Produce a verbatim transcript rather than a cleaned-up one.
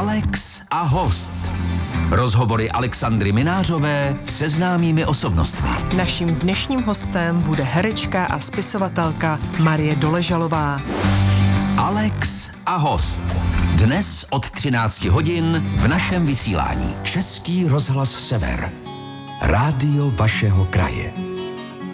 Alex a host. Rozhovory Alexandry Minářové se známými osobnostmi. Naším dnešním hostem bude herečka a spisovatelka Marie Doležalová. Alex a host. Dnes od třinácti hodin v našem vysílání. Český rozhlas Sever. Rádio vašeho kraje.